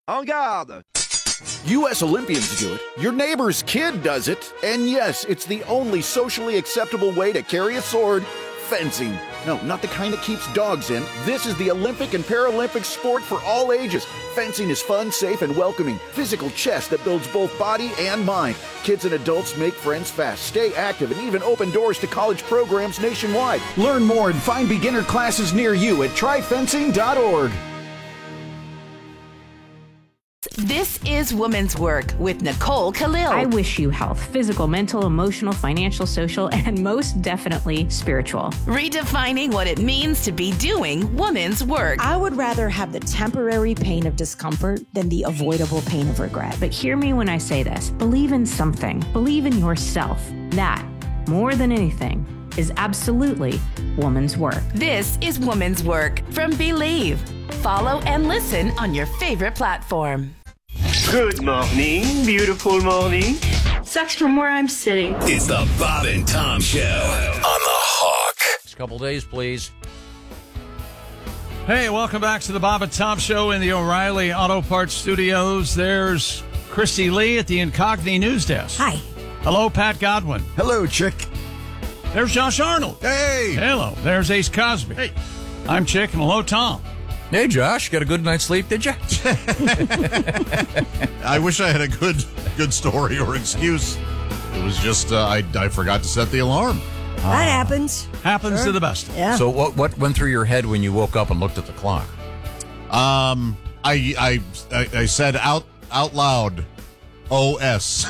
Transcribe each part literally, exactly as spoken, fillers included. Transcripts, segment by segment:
En garde! U S Olympians do it. Your neighbor's kid does it. And yes, it's the only socially acceptable way to carry a sword. Fencing. No, not the kind that keeps dogs in. This is the Olympic and Paralympic sport for all ages. Fencing is fun, safe, and welcoming. Physical chess that builds both body and mind. Kids and adults make friends fast, stay active, and even open doors to college programs nationwide. Learn more and find beginner classes near you at try fencing dot org. This is Woman's Work with Nicole Khalil. I wish you health, physical, mental, emotional, financial, social, and most definitely spiritual. Redefining what it means to be doing woman's work. I would rather have the temporary pain of discomfort than the avoidable pain of regret. But hear me when I say this. Believe in something. Believe in yourself. That, more than anything, is absolutely woman's work. This is Woman's Work from Believe. Follow and listen on your favorite platform. Good morning, beautiful morning. Sucks from where I'm sitting. It's the Bob and Tom Show on the Hawk. Next couple days, please. Hey, welcome back to the Bob and Tom Show in the O'Reilly Auto Parts Studios. There's Christy Lee at the Incogni News Desk. Hi. Hello, Pat Godwin. Hello, Chick. There's Josh Arnold. Hey. Hello. There's Ace Cosby. Hey. I'm Chick, and hello, Tom. Hey, Josh, got a good night's sleep, did you? I wish I had a good good story or excuse. It was just uh, I, I forgot to set the alarm. That happens. Happens Sure. to the best. Yeah. So what what went through your head when you woke up and looked at the clock? Um, I I I, I said out out loud, O S.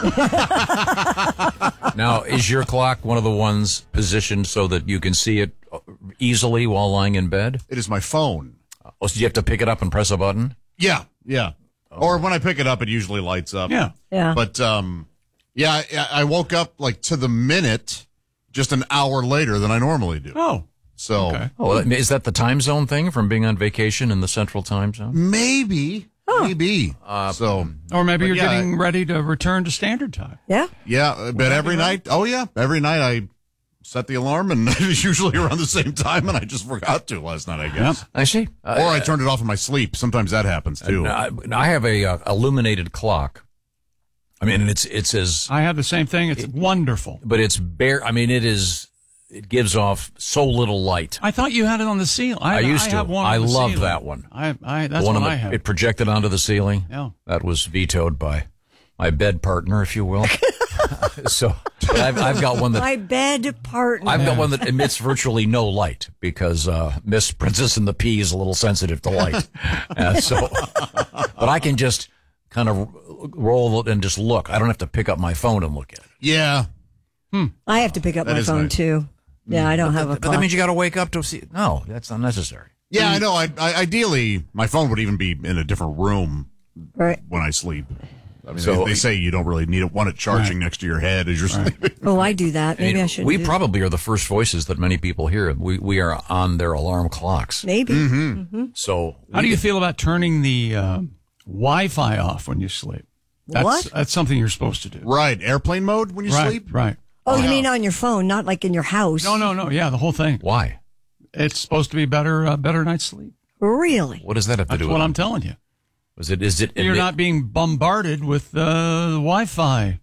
Now, is your clock one of the ones positioned so that you can see it easily while lying in bed? It is my phone. Oh, so you have to pick it up and press a button? Yeah, yeah. Or when I pick it up, it usually lights up. Yeah. Yeah. But um, yeah, I, I woke up like to the minute, just an hour later than I normally do. Oh. So Okay. Oh, is that the time zone thing from being on vacation in the central time zone? maybe, maybe. Uh, so Or maybe But you're yeah, getting ready to return to standard time. Yeah. yeah, but every night, oh yeah, every night I set the alarm, and it's usually around the same time, and I just forgot to last night, I guess. I see. Uh, Or I turned it off in my sleep. Sometimes that happens too. I, I have a uh, illuminated clock. I mean, it's it's as, I have the same thing. It's wonderful. but it's bare. I mean, it is. It gives off so little light. I thought you had it on the ceiling. I, I used I to. Have one I on the love ceiling. that one. I, I that's The one what on I the- have. It projected onto the ceiling. Yeah. That was vetoed by my bed partner, if you will. So, but I've, I've got one that My bed partner. I've got one that emits virtually no light because uh, Miss Princess and the Pea is a little sensitive to light. Uh, so, but I can just kind of roll it and just look. I don't have to pick up my phone and look at it. Yeah. I have to pick up That my is phone nice. too. Yeah, I don't have a But that clock. means you got to wake up to see. No, that's unnecessary. Yeah, I know. I, I ideally, my phone would even be in a different room Right. when I sleep. I mean, So- they, they say you don't really need it. Want it charging next to your head as you're sleeping. Oh, I do that. Maybe I, should. We do probably are the first voices that many people hear. We we are on their alarm clocks. that. Maybe. Mm-hmm. So How do you feel about turning the uh, Wi-Fi off when you sleep? That's, What? That's something you're supposed to do. Right. Airplane mode when you right, sleep? Right. Oh, you mean on your phone, not like in your house? No, no, no. Yeah, the whole thing. why? It's supposed to be better, uh, better night's sleep. Really? What does that have to That's do what with I'm it? telling you. Is it? Is it? You're not being bombarded with uh, Wi-Fi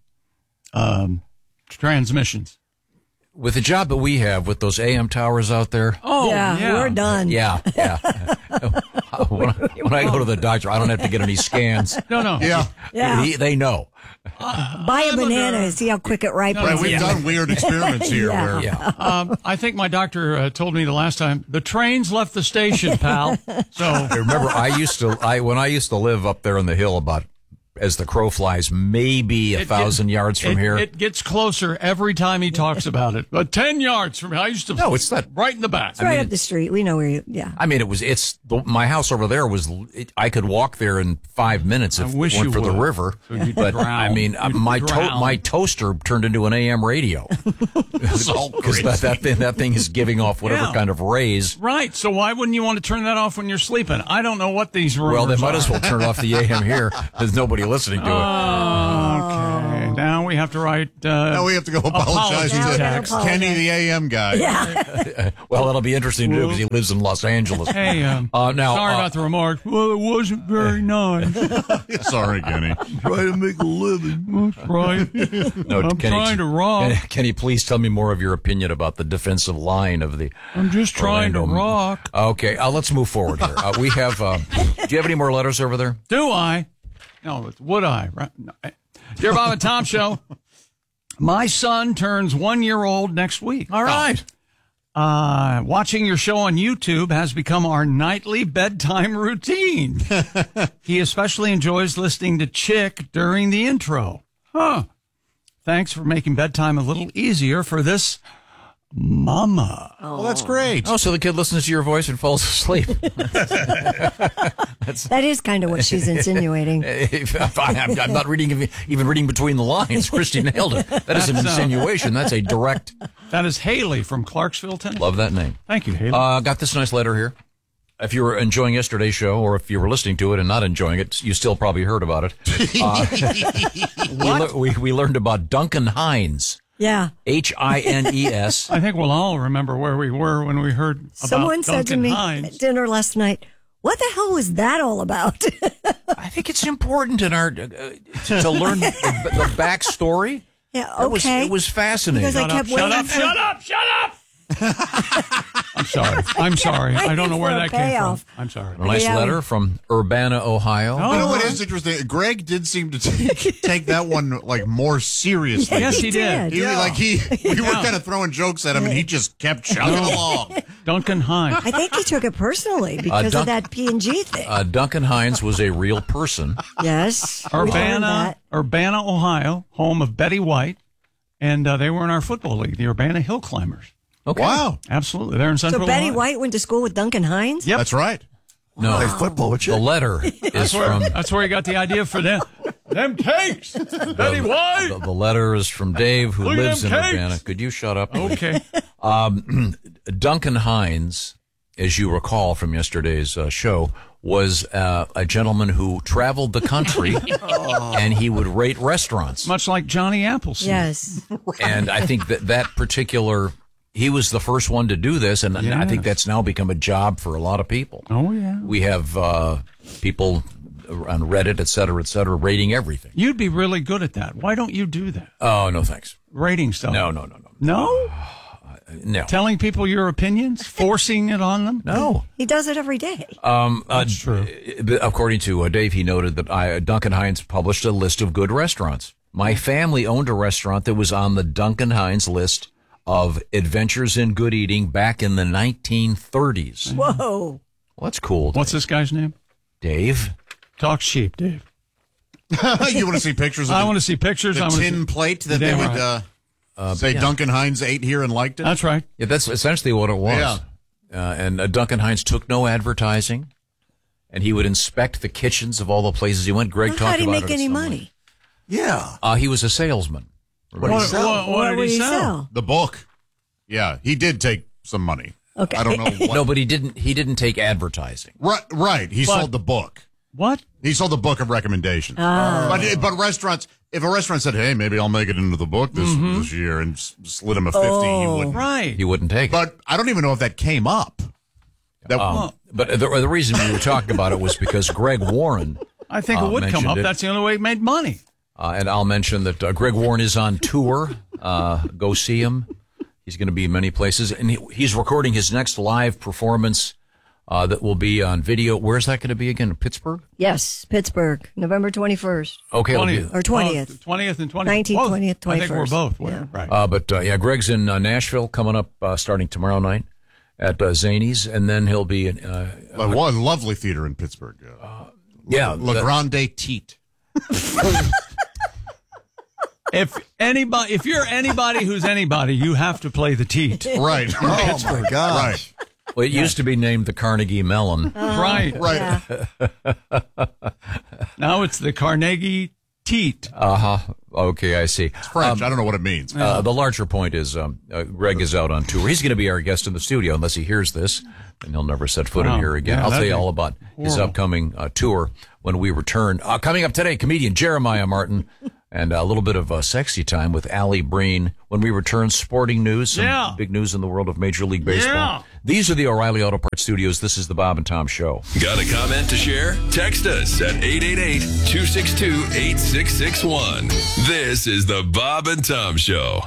um, transmissions. with the job that we have with those A M towers out there. Oh, yeah, yeah. we're done. Yeah, yeah. when, I, when I go to the doctor, I don't have to get any scans. No, no. Yeah. Yeah. He, they know. Buy a banana and see how quick it ripens. Right, we've done weird experiments here Yeah. where Yeah. Um, I think my doctor uh, told me the last time the train's left the station, pal. So I remember I used to I when I used to live up there on the hill about as the crow flies, maybe a It thousand get- yards from it, here. It gets closer every time he talks about it. But ten yards from here, I used to. No, it's not- right in the back. It's right up the street. We know where you, yeah. I mean, it was. It's the, my house over there was. It, I could walk there in five minutes if I wish it weren't you for the would. river. So you'd But drown. I mean, uh, You'd my to, drown. my toaster turned into an A M radio because that, that thing that thing is giving off whatever Yeah. kind of rays. Right. So why wouldn't you want to turn that off when you're sleeping? I don't know what these rumors Well, they might are. as well turn off the A M here. There's nobody listening to it. Okay. Now we have to write. Uh, now we have to go apologize apology to text. Kenny, the A M guy. Yeah. Well, that'll be interesting to do because he lives in Los Angeles. Hey, um, uh, now, sorry uh, about the remarks. Well, it wasn't very nice. Sorry, Kenny. Try to make a living. That's right. No, I'm Kenny, trying to rock. Can, can you please tell me more of your opinion about the defensive line of the? I'm just trying Orlando. to rock. Okay, uh, let's move forward here. Uh, we have. Uh, do you have any more letters over there? Do I? No, it's would I? Right? No. Dear Bob and Tom Show, my son turns one year old next week. All right. Uh, watching your show on YouTube has become our nightly bedtime routine. He especially enjoys listening to Chick during the intro. Huh. Thanks for making bedtime a little easier for this mama. Well, that's great. Oh, so the kid listens to your voice and falls asleep. That is kind of what she's insinuating. I'm, I'm not reading even reading between the lines. Christy nailed it. That is an insinuation. That's a direct. That is Haley from Clarksville, Tennessee. Love that name. Thank you, Haley. Uh, got this nice letter here. If you were enjoying yesterday's show, or if you were listening to it and not enjoying it, you still probably heard about it. Uh, we, le- we, we learned about Duncan Hines. Yeah. H I N E S. I think we'll all remember where we were when we heard about Someone Duncan said to me Hines. at dinner last night, what the hell was that all about? I think it's important in our uh, to, to learn the, the backstory. Yeah, okay. It was, it was fascinating. Because I kept Shut waiting up, for- shut up, shut up! I'm sorry. I'm sorry. I don't know where that came payoff. from. I'm sorry. A nice Yeah. letter from Urbana, Ohio. Oh, You know what is interesting? Greg did seem to take, take that one like more seriously. Yes, he did. He, Yeah. Like he, we were Yeah. kind of throwing jokes at him, and he just kept chugging along. Duncan Hines. I think he took it personally because Dun- of that P and G thing. Uh, Duncan Hines was a real person. Yes. we learned Urbana, that. Urbana, Ohio, home of Betty White, and uh, they were in our football league, the Urbana Hill Climbers. Okay. Wow, Absolutely, they're in Central. So Betty Ohio. White went to school with Duncan Hines? Yep. that's right. No, football with you. the letter is from That's where he got the idea for them. Them cakes, Betty White. the, the letter is from Dave, who Look at lives in them cakes. Urbana. Could you shut up? Okay. Um, Duncan Hines, as you recall from yesterday's uh, show, was uh, a gentleman who traveled the country, and he would rate restaurants. Much like Johnny Appleseed. Yes. And I think that that particular, he was the first one to do this, and I think that's now become a job for a lot of people. Oh, yeah. We have uh, people on Reddit, et cetera, et cetera, rating everything. You'd be really good at that. Why don't you do that? Oh, no, thanks. Rating stuff. No, no, no, no. No? No. Telling people your opinions? Forcing it on them? No. He does it every day. Um, uh, That's true. According to uh, Dave, he noted that I, Duncan Hines published a list of good restaurants. My family owned a restaurant that was on the Duncan Hines list of adventures in good eating back in the nineteen thirties. Whoa. Well, that's cool. What's this guy's name? Dave? Talk sheep, Dave. You want to see pictures of I the, want to see pictures. the I want tin to see... plate that they Damn would right. uh, Uh, say yeah. Duncan Hines ate here and liked it? That's right. Yeah, that's essentially what it was. Yeah. Uh, and uh, Duncan Hines took no advertising, and he would inspect the kitchens of all the places he went. Greg Well, talked how did he about make it at any some money? length. Yeah. Uh, he was a salesman. What did he sell? What, what did he sell? The book. Yeah, he did take some money. Okay. I don't know what. No, but he didn't. He didn't take advertising. Right, right. He But- sold the book. What? He sold the book of recommendations. Ah. But but restaurants, if a restaurant said, "Hey, maybe I'll make it into the book this Mm-hmm. this year," and s- slid him a fifty, he Oh. wouldn't. Right. He wouldn't take it. But I don't even know if that came up. That Um, but the, the reason we were talking about it was because Greg Warren, I think uh, it would come mentioned up. it. That's the only way he made money. uh, and I'll mention that uh, Greg Warren is on tour. Uh, go see him. He's going to be in many places, and he, he's recording his next live performance uh, that will be on video. Where's that going to be again? Pittsburgh? Yes, Pittsburgh, November twenty-first. Okay, it'll be- twentieth. Or twentieth. twentieth and twentieth. nineteenth, Both. twentieth, I think we're twenty-first. both. We're, Yeah. Right. Uh, but uh, yeah, Greg's in uh, Nashville coming up uh, starting tomorrow night at uh, Zany's, and then he'll be in. Uh, uh, one lovely theater in Pittsburgh. Uh, yeah, La the- Grande Teat. If anybody, if you're anybody who's anybody, you have to play the teat. Right. Oh, my gosh. Right. Well, it used to be named the Carnegie Mellon. Right. Right. Now it's the Carnegie Teat. Uh huh. Okay, I see. French. I don't know what it means. Uh, the larger point is, um, uh, Greg is out on tour. He's going to be our guest in the studio unless he hears this, and he'll never set foot in Wow. here again. Yeah, I'll tell that'd you be all about his horrible. upcoming uh, tour when we return. Uh, coming up today, comedian Jeremiah Martin And a little bit of uh, sexy time with Allie Breen. When we return, sporting news, some yeah. big news in the world of Major League Baseball. Yeah. These are the O'Reilly Auto Parts Studios. This is the Bob and Tom Show. Got a comment to share? Text us at eight eight eight, two six two, eight six six one. This is the Bob and Tom Show.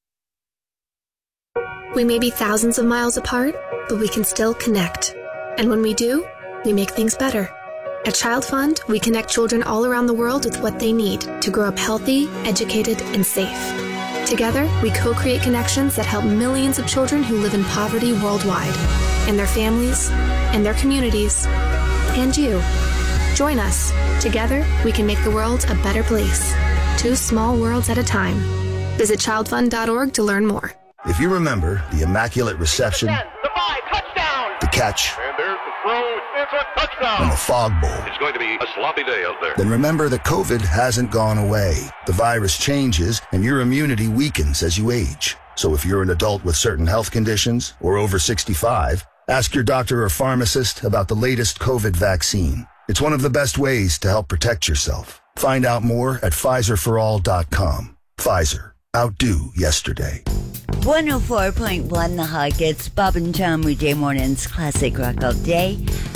We may be thousands of miles apart, but we can still connect. And when we do, we make things better. At Child Fund, we connect children all around the world with what they need to grow up healthy, educated, and safe. Together, we co-create connections that help millions of children who live in poverty worldwide, and their families, and their communities, and you. Join us. Together, we can make the world a better place. Two small worlds at a time. Visit child fund dot org to learn more. If you remember the Immaculate Reception, The five, touchdown! the catch, And there's the throw. It's a touchdown! and the fog bowl, It's going to be a sloppy day out there. then remember that COVID hasn't gone away. The virus changes and your immunity weakens as you age. So if you're an adult with certain health conditions or over sixty-five, ask your doctor or pharmacist about the latest COVID vaccine. It's one of the best ways to help protect yourself. Find out more at Pfizer for all dot com. Pfizer. Outdo yesterday. one oh four point one The Hug. It's Bob and Tom weekday mornings, classic rock all day.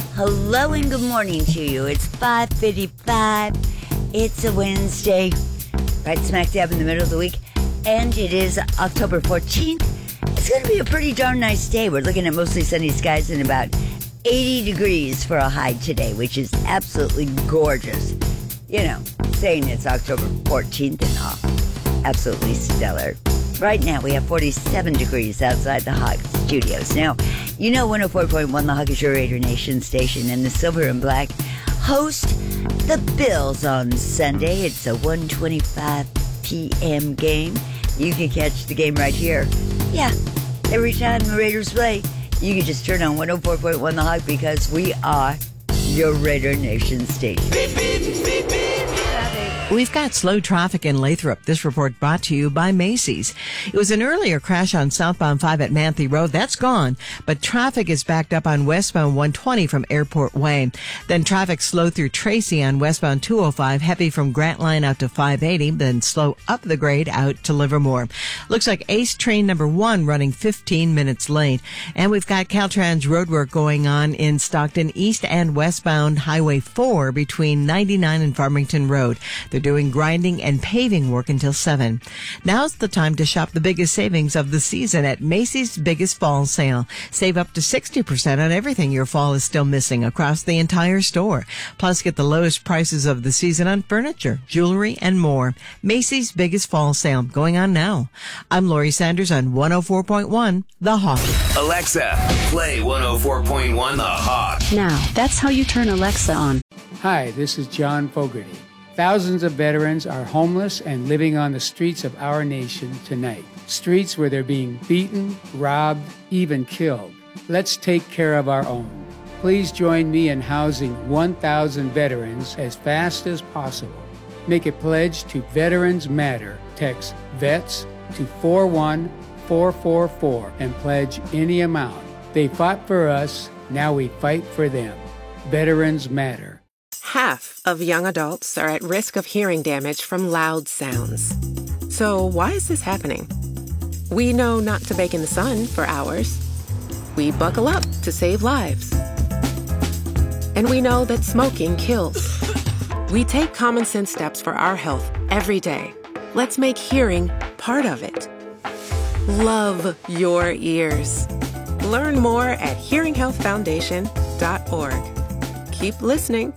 Hello and good morning to you. It's five fifty-five. It's a Wednesday, right smack dab in the middle of the week, and it is October fourteenth. It's going to be a pretty darn nice day. We're looking at mostly sunny skies and about eighty degrees for a high today, which is absolutely gorgeous. You know, saying it's October fourteenth and all. Absolutely stellar. Right now, we have forty-seven degrees outside the Hug Studios. Now, you know one oh four point one The Hug is your Raider Nation station, and the Silver and Black host the Bills on Sunday. It's a one twenty-five p.m. game. You can catch the game right here. Yeah, every time the Raiders play, you can just turn on one oh four point one The Hug because we are your Raider Nation station. Beep, beep, beep, beep. We've got slow traffic in Lathrop. This report brought to you by Macy's. It was an earlier crash on southbound five at Manthe Road. That's gone, but traffic is backed up on westbound one twenty from Airport Way. Then traffic slow through Tracy on westbound two oh five, heavy from Grant Line out to five eighty, then slow up the grade out to Livermore. Looks like Ace train number one running fifteen minutes late. And we've got Caltrans roadwork going on in Stockton east and westbound Highway four between ninety-nine and Farmington Road. They're doing grinding and paving work until seven. Now's the time to shop the biggest savings of the season at Macy's Biggest Fall Sale. Save up to sixty percent on everything your fall is still missing across the entire store. Plus, get the lowest prices of the season on furniture, jewelry, and more. Macy's Biggest Fall Sale going on now. I'm Lori Sanders on one oh four point one The Hawk. Alexa, play one oh four point one The Hawk. Now, that's how you turn Alexa on. Hi, this is John Fogerty. Thousands of veterans are homeless and living on the streets of our nation tonight. Streets where they're being beaten, robbed, even killed. Let's take care of our own. Please join me in housing one thousand veterans as fast as possible. Make a pledge to Veterans Matter. Text VETS to four one four four four and pledge any amount. They fought for us, now we fight for them. Veterans Matter. Half of young adults are at risk of hearing damage from loud sounds. So why is this happening? We know not to bake in the sun for hours. We buckle up to save lives. And we know that smoking kills. We take common sense steps for our health every day. Let's make hearing part of it. Love your ears. Learn more at hearing health foundation dot org. Keep listening.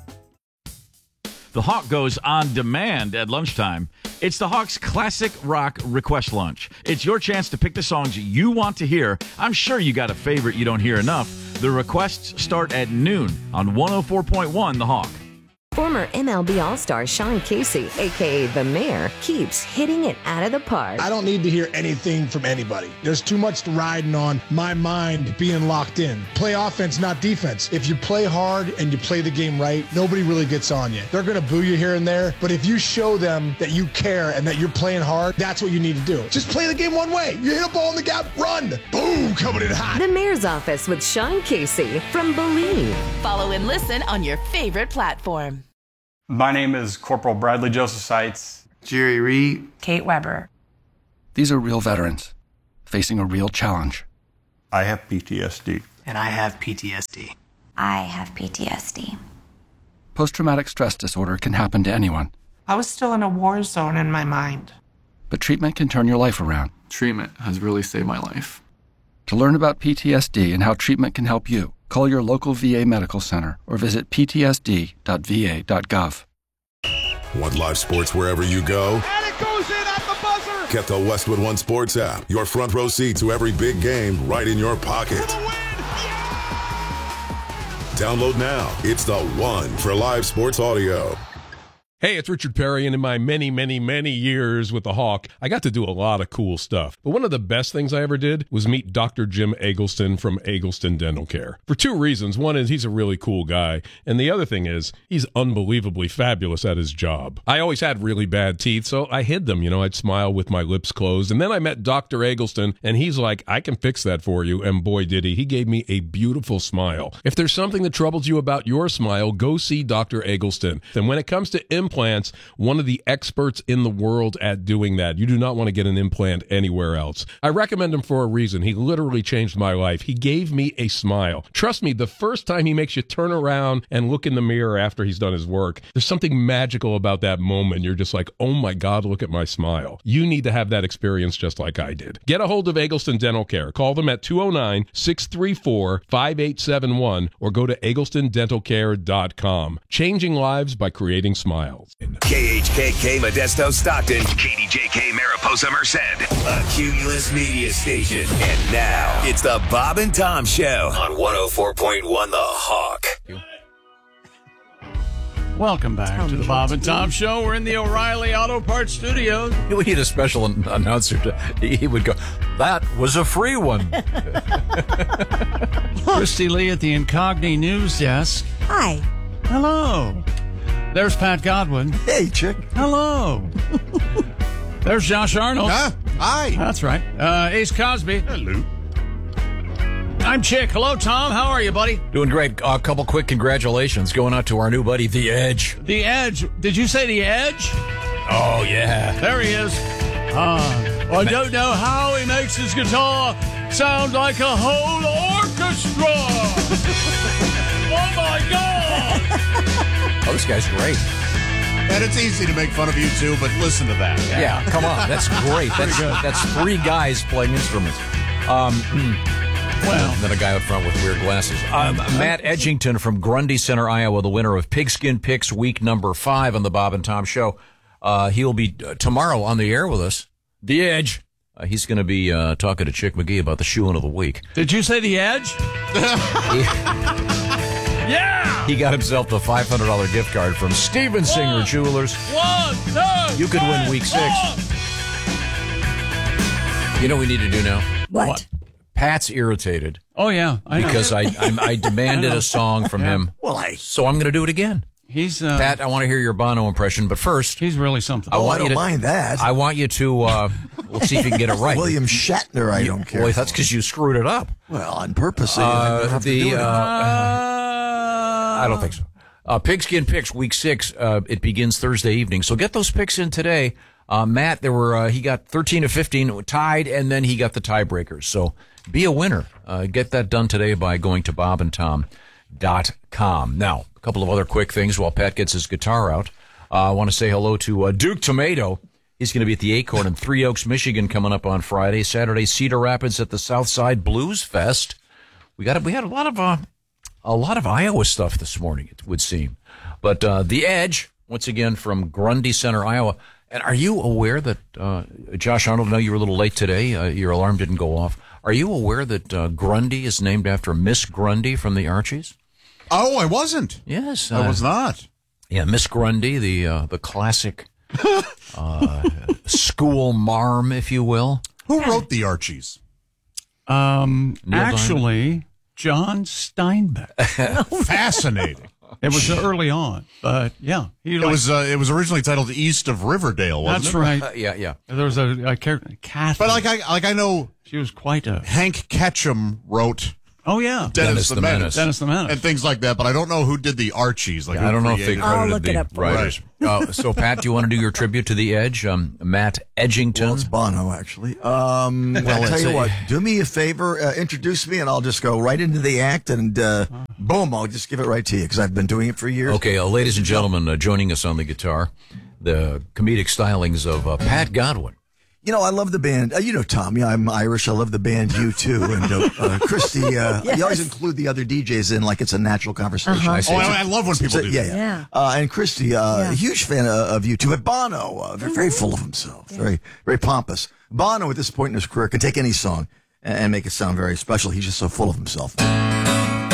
The Hawk goes on demand at lunchtime. It's the Hawk's Classic Rock Request Lunch. It's your chance to pick the songs you want to hear. I'm sure you got a favorite you don't hear enough. The requests start at noon on one oh four point one The Hawk. Former M L B All-Star Sean Casey, a k a. The Mayor, keeps hitting it out of the park. I don't need to hear anything from anybody. There's too much riding on my mind being locked in. Play offense, not defense. If you play hard and you play the game right, nobody really gets on you. They're going to boo you here and there, but if you show them that you care and that you're playing hard, that's what you need to do. Just play the game one way. You hit a ball in the gap, run. Boom, coming in hot. The Mayor's Office with Sean Casey from Believe. Follow and listen on your favorite platform. My name is Corporal Bradley Joseph Seitz. Jerry Reed. Kate Weber. These are real veterans facing a real challenge. I have P T S D. And I have P T S D. I have P T S D. Post-traumatic stress disorder can happen to anyone, I was still in a war zone in my mind. but treatment can turn your life around. Treatment has really saved my life. To learn about P T S D and how treatment can help you, call your local V A medical center or visit p t s d dot v a dot gov. Want live sports wherever you go? And it goes in at the buzzer. Get the Westwood One Sports app. Your front row seat to every big game right in your pocket. Download now. It's the one for live sports audio. Hey, it's Richard Perry, and in my many, many, many years with the Hawk, I got to do a lot of cool stuff. But one of the best things I ever did was meet Doctor Jim Eggleston from Eggleston Dental Care. For two reasons. One is he's a really cool guy, and the other thing is he's unbelievably fabulous at his job. I always had really bad teeth, so I hid them. You know, I'd smile with my lips closed. And then I met Doctor Eggleston, and he's like, I can fix that for you. And boy, did he. He gave me a beautiful smile. If there's something that troubles you about your smile, go see Doctor Eggleston. And when it comes to implants, one of the experts in the world at doing that. You do not want to get an implant anywhere else. I recommend him for a reason. He literally changed my life. He gave me a smile. Trust me, the first time he makes you turn around and look in the mirror after he's done his work, there's something magical about that moment. You're just like, oh my God, look at my smile. You need to have that experience just like I did. Get a hold of Eggleston Dental Care. Call them at two oh nine, six three four, five eight seven one or go to eggleston dental care dot com. Changing lives by creating smiles. K H K K Modesto Stockton, K D J K Mariposa Merced, a Cumulus media station. And now it's the Bob and Tom Show on one oh four point one The Hawk. Welcome back Tell to the Bob and Tom Show. We're in the O'Reilly Auto Parts Studios. We need a special announcer. To, he would go, that was a free one. Christy Lee at the Incogni News Desk. Hi. Hello. There's Pat Godwin. Hey, chick. Hello. There's Josh Arnold. Ah, hi. That's right. Uh, Ace Cosby. Hello. I'm Chick. Hello, Tom. How are you, buddy? Doing great. A uh, couple quick congratulations going out to our new buddy, The Edge. The Edge. Did you say The Edge? Oh, yeah. There he is. Uh, I don't know how he makes his guitar sound like a whole orchestra. Oh, my God. Oh, this guy's great. And it's easy to make fun of you, too, but listen to that. Yeah, yeah come on. That's great. That's that's three guys playing instruments. Um, well, and then a guy up front with weird glasses. Um, Matt Edgington from Grundy Center, Iowa, the winner of Pigskin Picks week number five on the Bob and Tom Show. Uh, he'll be uh, tomorrow on the air with us. The Edge. Uh, he's going to be uh, talking to Chick McGee about the shoeing of the week. Did you say The Edge? Yeah! He got himself the five hundred dollars gift card from Steven Singer one, Jewelers. One, two, You could three, win week six. One. You know what we need to do now? What? what? Pat's irritated. Oh, yeah. I know. Because I I, I demanded I a song from yeah. him. Well, I... So I'm going to do it again. He's uh, Pat, I want to hear your Bono impression, but first... He's really something. I, oh, want I don't you to, mind that. I want you to... Uh, let's see if you can get it right. William Shatner, I you, don't care. Boy, that's because you screwed it up. Well, on purpose. Uh, I don't have the, to do it. Uh, I don't think so. Uh, Pigskin Picks, week six, uh, it begins Thursday evening. So get those picks in today. Uh, Matt, there were uh, he got thirteen of fifteen, tied, and then he got the tiebreakers. So be a winner. Uh, get that done today by going to bob and tom dot com. Now, a couple of other quick things while Pat gets his guitar out. Uh, I want to say hello to uh, Duke Tomato. He's going to be at the Acorn in Three Oaks, Michigan, coming up on Friday. Saturday, Cedar Rapids at the Southside Blues Fest. We got we had a lot of uh, a lot of Iowa stuff this morning, it would seem. But uh, The Edge, once again, from Grundy Center, Iowa. And are you aware that, uh, Josh Arnold, I know you were a little late today. Uh, your alarm didn't go off. Are you aware that uh, Grundy is named after Miss Grundy from the Archies? Oh, I wasn't. Yes. I uh, was not. Yeah, Miss Grundy, the uh, the classic uh, school marm, if you will. Who wrote the Archies? Um, Neil actually, Diamond? John Steinbeck. Fascinating. It was early on, but yeah, he It liked- was uh, it was originally titled East of Riverdale, wasn't That's it? right. Uh, yeah, yeah. There was a, a character, Kathy. But like I like I know she was quite a Hank Ketchum wrote Oh, yeah. Dennis, Dennis the, the Menace. Menace. Dennis the Menace. and things like that. But I don't know who did the Archies. Like Yeah, I who don't know if they created- I'll credited look the it up for you. writers. Uh, so, Pat, do you want to do your tribute to the Edge? Um, Matt Edgington. Well, it's Bono, actually. Um, Well, I'll tell it's you a- what. Do me a favor. Uh, introduce me, and I'll just go right into the act, and uh, boom, I'll just give it right to you because I've been doing it for years. Okay, uh, ladies and gentlemen, uh, joining us on the guitar, the comedic stylings of uh, Pat Godwin. You know, I love the band. Uh, you know, Tom, yeah, I'm Irish. I love the band U two. And uh, uh, Christy, uh, Yes. you always include the other D Js in like it's a natural conversation. Uh-huh. I see. Oh, I, I love when people So, do yeah, that. yeah. Yeah. Uh, and Christy, uh, Yeah. a huge fan of, of U two. But Bono, uh, very, very full of himself, very, very pompous. Bono, at this point in his career, can take any song and, and make it sound very special. He's just so full of himself.